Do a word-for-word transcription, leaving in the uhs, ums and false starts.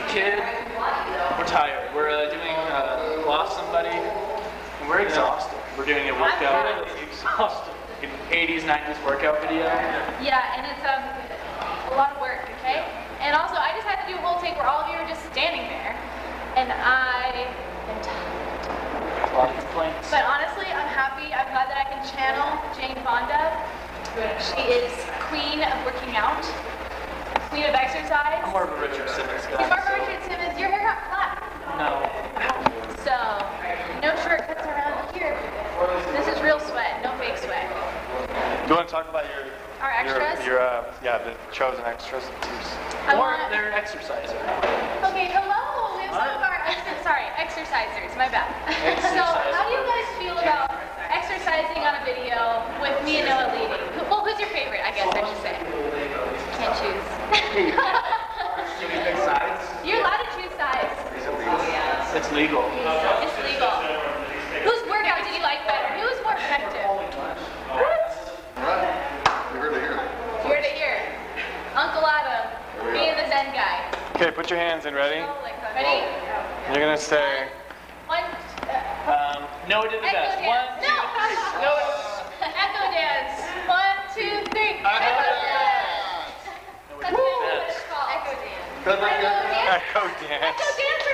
kid. We're tired. We're uh, doing uh, lost somebody. And we're exhausted. We're doing a workout. I'm really exhausted. An eighties, nineties workout video. Yeah, and it's um a lot of work, okay? And also, I just had to do a whole take where all of you are just standing there, and I am tired. A lot of complaints. But honestly, I'm happy. I'm glad that I can channel Jane Fonda. She is queen of working out, queen of exercise. I'm more of a Richard Simmons guy. You're more of a Richard Simmons. Your hair got flat. No. So, no shortcuts around here. This is real sweat, no fake sweat. You want to talk about your Our extras? your, your uh, yeah, the chosen extras? I Or want- they're exerciser. Okay, hello. We have some of our exer- sorry, exercisers. My bad. So, Exercisers. how do you guys feel about exercising on a video with me and Noah leading? Who, well, who's your favorite? I guess I should say. Can't choose. You're allowed to choose sides. It's legal. It's legal. Whose workout did you like better? Who was more effective? You're to hear. Here to here. Uncle Adam, me and the Zen guy. Okay, put your hands in. Ready? Ready? You're gonna say. One. Uh, Um, Noah did the echo best. dance. One, two, No. three. Noah. Echo dance. One, two, three. Echo dance. That's what it's called. Echo dance. Good, good, good. Echo dance. Echo dance. Echo dance